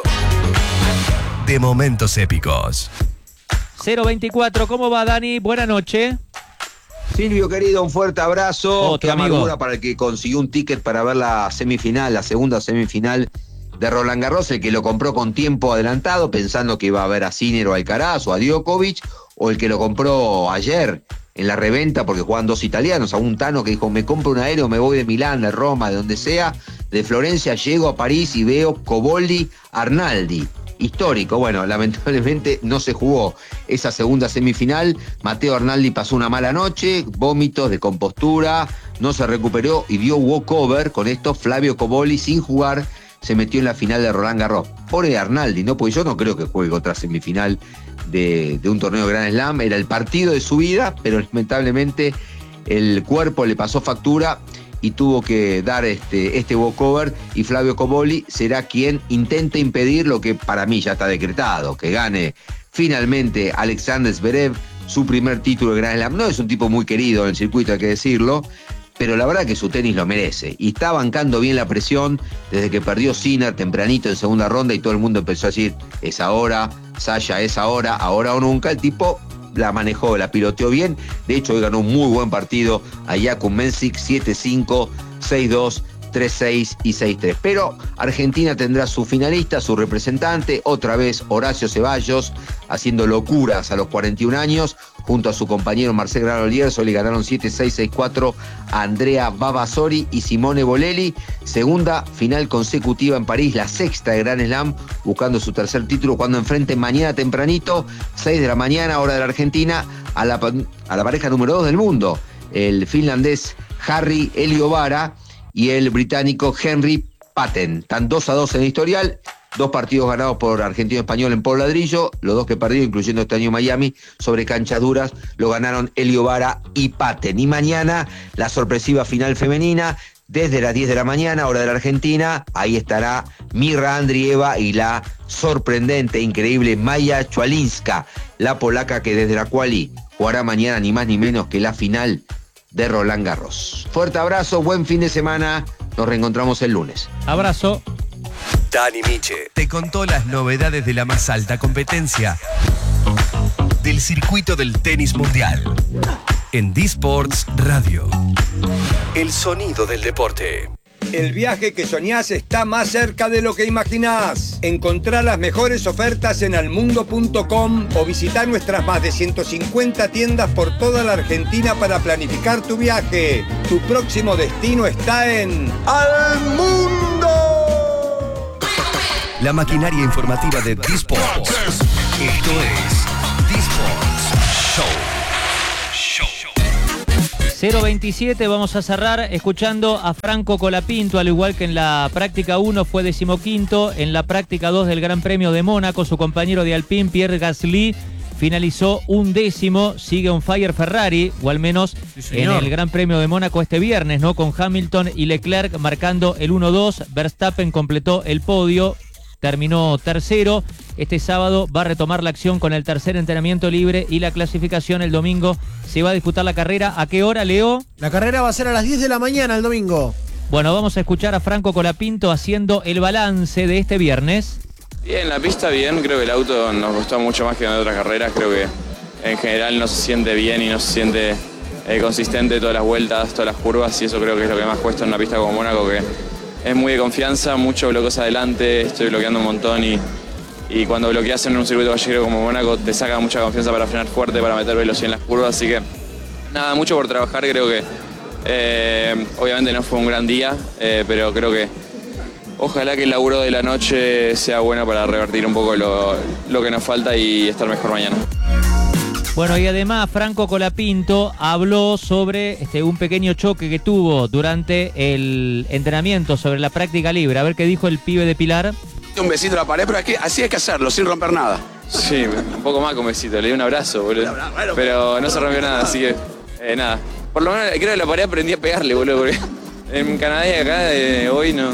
de momentos épicos. cero veinticuatro, ¿cómo va, Dani? Buenas noches. Silvio, querido, un fuerte abrazo. Otro Qué amigo. amargura para el que consiguió un ticket para ver la semifinal, la segunda semifinal de Roland Garros, el que lo compró con tiempo adelantado, pensando que iba a ver a Sinner o a Alcaraz o a Djokovic, o el que lo compró ayer en la reventa porque jugaban dos italianos, a un Tano que dijo, me compro un aéreo, me voy de Milán, de Roma, de donde sea, de Florencia, llego a París y veo Cobolli, Arnaldi. Histórico. Bueno, lamentablemente no se jugó esa segunda semifinal. Matteo Arnaldi pasó una mala noche, vómitos, descompostura, no se recuperó y dio walkover. Con esto, Flavio Cobolli, sin jugar, se metió en la final de Roland Garros. Pobre Arnaldi, ¿no? Porque yo no creo que juegue otra semifinal de, de un torneo de Grand Slam. Era el partido de su vida, pero lamentablemente el cuerpo le pasó factura y tuvo que dar este, este walkover, y Flavio Cobolli será quien intente impedir lo que para mí ya está decretado, que gane finalmente Alexander Zverev su primer título de Grand Slam. No es un tipo muy querido en el circuito, hay que decirlo, pero la verdad que su tenis lo merece, y está bancando bien la presión desde que perdió Sinner tempranito en segunda ronda y todo el mundo empezó a decir, es ahora, Sasha, es ahora, ahora o nunca. El tipo la manejó, la piloteó bien. De hecho, hoy ganó un muy buen partido a Jakub Mensik, siete cinco, seis dos, tres seis y seis tres. Pero Argentina tendrá su finalista, su representante, otra vez Horacio Ceballos, haciendo locuras a los cuarenta y un años, junto a su compañero Marcel Granollers. Le ganaron siete seis, seis cuatro a Andrea Vavasori y Simone Bolelli. Segunda final consecutiva en París, la sexta de Grand Slam, buscando su tercer título, cuando enfrenten mañana tempranito, seis de la mañana, hora de la Argentina, a la, a la pareja número dos del mundo, el finlandés Harry Eliovara y el británico Henry Patten. Están dos a dos en el historial, dos partidos ganados por Argentino y Español en Polo Ladrillo, los dos que perdió, incluyendo este año Miami, sobre canchas duras, lo ganaron Eliovara y Patten. Y mañana, la sorpresiva final femenina, desde las diez de la mañana, hora de la Argentina, ahí estará Mirra Andrieva y la sorprendente, increíble Maya Chwalinska, la polaca que desde la quali jugará mañana ni más ni menos que la final de Roland Garros. Fuerte abrazo, buen fin de semana, nos reencontramos el lunes. Abrazo. Dani Miche te contó las novedades de la más alta competencia del circuito del tenis mundial en D-Sports Radio. El sonido del deporte. El viaje que soñás está más cerca de lo que imaginás. Encontrá las mejores ofertas en almundo punto com o visitá nuestras más de ciento cincuenta tiendas por toda la Argentina para planificar tu viaje. Tu próximo destino está en Almundo. La maquinaria informativa de Disports. Esto es Disports Show. cero veintisiete, vamos a cerrar escuchando a Franco Colapinto, al igual que en la práctica uno fue decimoquinto, en la práctica dos del Gran Premio de Mónaco, su compañero de Alpine, Pierre Gasly, finalizó un décimo, sigue on fire Ferrari, o al menos sí, en el Gran Premio de Mónaco este viernes, ¿no? Con Hamilton y Leclerc marcando el uno dos, Verstappen completó el podio, terminó tercero. Este sábado va a retomar la acción con el tercer entrenamiento libre y la clasificación el domingo. Se va a disputar la carrera. ¿A qué hora, Leo? La carrera va a ser a las diez de la mañana el domingo. Bueno, vamos a escuchar a Franco Colapinto haciendo el balance de este viernes. Bien, la pista bien, creo que el auto nos gustó mucho más que en otras carreras. Creo que en general no se siente bien y no se siente eh, consistente todas las vueltas, todas las curvas, y eso creo que es lo que más cuesta en una pista como Mónaco, que es muy de confianza, mucho bloqueos adelante, estoy bloqueando un montón y, y cuando bloqueas en un circuito callejero como Mónaco te saca mucha confianza para frenar fuerte, para meter velocidad en las curvas, así que nada, mucho por trabajar. Creo que eh, obviamente no fue un gran día, eh, pero creo que ojalá que el laburo de la noche sea bueno para revertir un poco lo, lo que nos falta y estar mejor mañana. Bueno, y además Franco Colapinto habló sobre este, un pequeño choque que tuvo durante el entrenamiento sobre la práctica libre. A ver qué dijo el pibe de Pilar. Un besito a la pared, pero es que así hay que hacerlo, sin romper nada. Sí, un poco más que un besito, le di un abrazo, boludo. Pero no se rompió nada, así que eh, nada. Por lo menos creo que la pared aprendí a pegarle, boludo, porque en Canadá y acá eh, hoy no...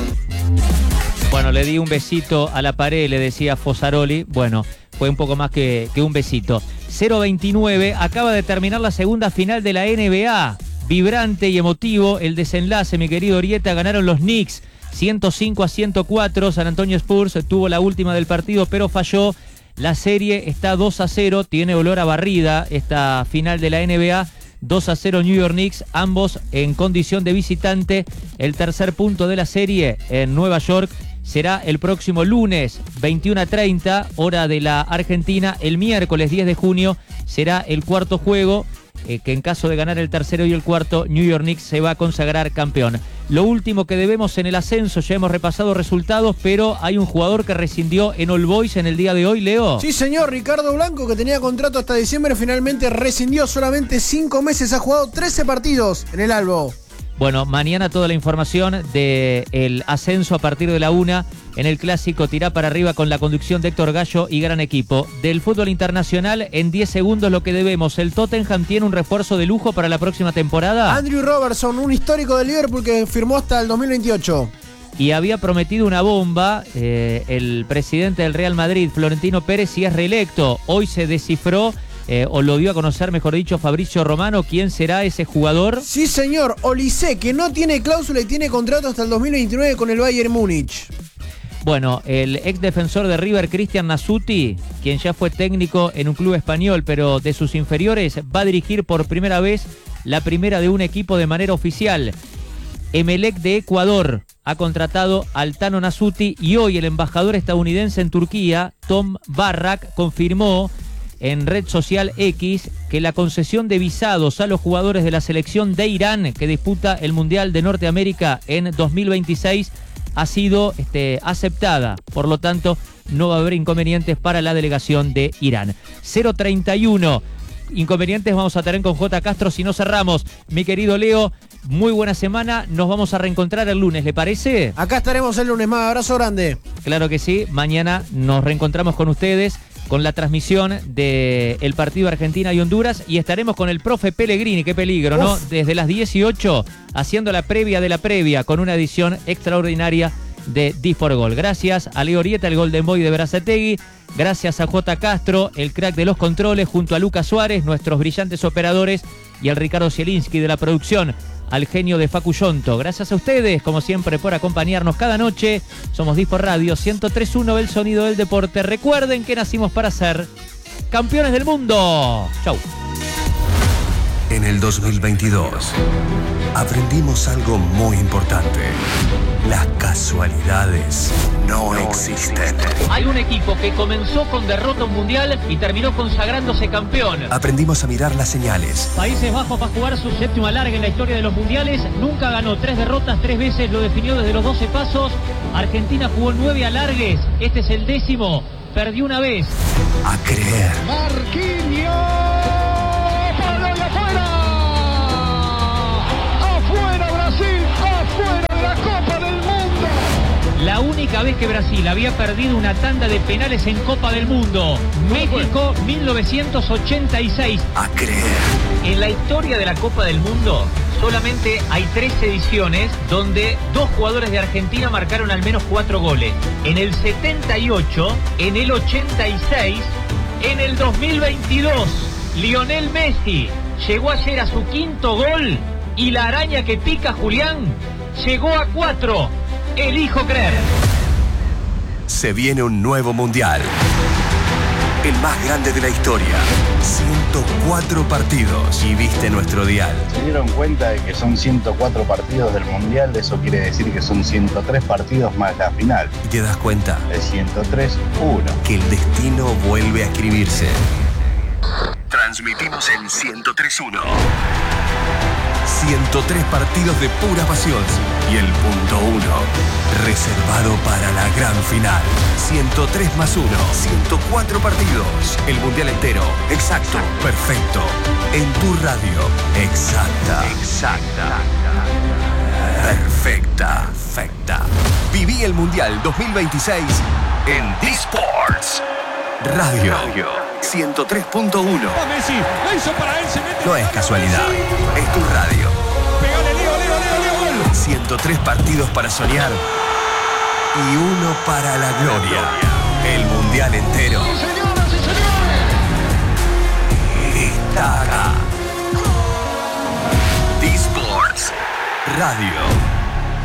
Bueno, le di un besito a la pared, le decía Fosaroli. Bueno, fue un poco más que, que un besito. cero veintinueve, acaba de terminar la segunda final de la N B A. Vibrante y emotivo el desenlace, mi querido Orieta. Ganaron los Knicks ciento cinco a ciento cuatro. San Antonio Spurs tuvo la última del partido, pero falló. La serie está dos a cero, tiene olor a barrida esta final de la N B A. dos a cero New York Knicks, ambos en condición de visitante. El tercer punto de la serie en Nueva York será el próximo lunes, veintiuno a treinta, hora de la Argentina. El miércoles diez de junio será el cuarto juego, eh, que en caso de ganar el tercero y el cuarto, New York Knicks se va a consagrar campeón. Lo último que debemos en el ascenso, ya hemos repasado resultados, pero hay un jugador que rescindió en All Boys en el día de hoy, Leo. Sí, señor, Ricardo Blanco, que tenía contrato hasta diciembre, finalmente rescindió solamente cinco meses, ha jugado trece partidos en el Albo. Bueno, mañana toda la información del ascenso a partir de la una en el clásico Tirá para Arriba con la conducción de Héctor Gallo y gran equipo. Del fútbol internacional, en diez segundos lo que debemos. ¿El Tottenham tiene un refuerzo de lujo para la próxima temporada? Andrew Robertson, un histórico del Liverpool que firmó hasta el dos mil veintiocho. Y había prometido una bomba eh, el presidente del Real Madrid, Florentino Pérez, si es reelecto. Hoy se descifró... Eh, o lo dio a conocer, mejor dicho, Fabrizio Romano. ¿Quién será ese jugador? Sí, señor, Olise, que no tiene cláusula y tiene contrato hasta el dos mil veintinueve con el Bayern Múnich. Bueno, el ex defensor de River, Cristian Nasuti, quien ya fue técnico en un club español, pero de sus inferiores, va a dirigir por primera vez la primera de un equipo de manera oficial. Emelec de Ecuador ha contratado al Tano Nasuti y hoy el embajador estadounidense en Turquía, Tom Barrack, confirmó en red social X que la concesión de visados a los jugadores de la selección de Irán que disputa el Mundial de Norteamérica en dos mil veintiséis ha sido este, aceptada. Por lo tanto, no va a haber inconvenientes para la delegación de Irán. cero treinta y uno. Inconvenientes vamos a tener con J. Castro si no cerramos. Mi querido Leo, muy buena semana. Nos vamos a reencontrar el lunes, ¿le parece? Acá estaremos el lunes más. Abrazo grande. Claro que sí. Mañana nos reencontramos con ustedes con la transmisión del partido Argentina y Honduras y estaremos con el profe Pellegrini, qué peligro, ¿no? Uf. Desde las dieciocho haciendo la previa de la previa con una edición extraordinaria de D cuatro Gol. Gracias a Leo Orieta, el Golden Boy de Berazategui. Gracias a J. Castro, el crack de los controles, junto a Lucas Suárez, nuestros brillantes operadores, y al Ricardo Zielinski de la producción, al genio de Facu Yonto. Gracias a ustedes, como siempre, por acompañarnos cada noche. Somos Dispo Radio ciento tres punto uno, el sonido del deporte. Recuerden que nacimos para ser campeones del mundo. Chau. En el dos mil veintidós aprendimos algo muy importante. Las casualidades no, no existen. Hay un equipo que comenzó con derrota mundial y terminó consagrándose campeón. Aprendimos a mirar las señales. Países Bajos va a jugar su séptimo alargue en la historia de los mundiales. Nunca ganó, tres derrotas, tres veces lo definió desde los doce pasos. Argentina jugó nueve alargues, este es el décimo. Perdió una vez. A creer. Marquinhos. ¡Para y afuera! ¡Afuera Brasil! ¡Afuera de la Copa del Mundo! La única vez que Brasil había perdido una tanda de penales en Copa del Mundo. México, mil novecientos ochenta y seis. A creer. En la historia de la Copa del Mundo solamente hay tres ediciones donde dos jugadores de Argentina marcaron al menos cuatro goles. En el setenta y ocho, en el ochenta y seis, en el dos mil veintidós. Lionel Messi llegó ayer a su quinto gol y la araña que pica Julián llegó a cuatro. Elijo creer. Se viene un nuevo mundial. El más grande de la historia. ciento cuatro partidos. Y viste nuestro dial. Se dieron cuenta de que son ciento cuatro partidos del mundial. Eso quiere decir que son ciento tres partidos más la final. Y te das cuenta. De ciento tres, uno. Que el destino vuelve a escribirse. Transmitimos en ciento tres uno. ciento tres partidos de pura pasión. Y el punto uno, reservado para la gran final. ciento tres más uno, ciento cuatro partidos. El mundial entero. Exacto. Perfecto. En tu radio. Exacta. Exacta. Perfecta. Perfecta. Viví el mundial dos mil veintiséis en D-Sports. Radio. Radio. ciento tres punto uno. No es casualidad. Es tu radio. Pegale, Leo, Leo, Leo, Leo. ciento tres partidos para soñar y uno para la gloria. El mundial entero. Sí, señoras y señores. Está acá. D-Sports Radio.